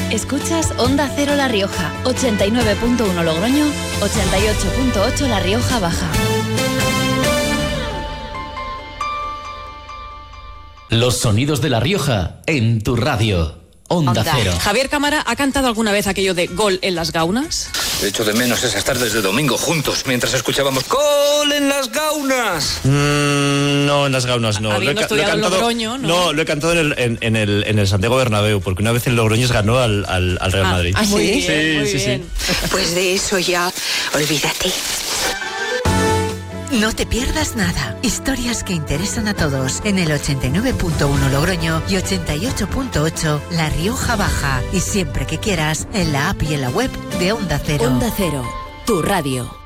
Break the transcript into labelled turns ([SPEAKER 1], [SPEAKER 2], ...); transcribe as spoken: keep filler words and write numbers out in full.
[SPEAKER 1] Escuchas Onda Cero La Rioja, ochenta y nueve punto uno Logroño, ochenta y ocho punto ocho La Rioja Baja.
[SPEAKER 2] Los sonidos de La Rioja en tu radio. Onda, Onda Cero.
[SPEAKER 3] Javier Cámara, ¿ha cantado alguna vez aquello de gol en las gaunas?
[SPEAKER 4] He hecho de menos esas tardes de domingo juntos mientras escuchábamos ¡Gol en las gaunas!
[SPEAKER 5] Mm, no, en las gaunas no.
[SPEAKER 3] Habiendo
[SPEAKER 5] lo he,
[SPEAKER 3] estudiado
[SPEAKER 5] lo he cantado,
[SPEAKER 3] en Logroño, ¿no?
[SPEAKER 5] No, lo he cantado en el, en, en el, en el Santiago Bernabéu, porque una vez el Logroñés ganó al, al, al Real
[SPEAKER 3] ah,
[SPEAKER 5] Madrid.
[SPEAKER 3] Ah, muy
[SPEAKER 5] sí,
[SPEAKER 3] bien,
[SPEAKER 5] sí,
[SPEAKER 3] muy
[SPEAKER 5] sí,
[SPEAKER 3] bien.
[SPEAKER 5] sí.
[SPEAKER 6] Pues de eso ya, olvídate. No te pierdas nada. Historias que interesan a todos en el ochenta y nueve punto uno Logroño y ochenta y ocho punto ocho La Rioja Baja. Y siempre que quieras, en la app y en la web de Onda Cero.
[SPEAKER 1] Onda Cero, tu radio.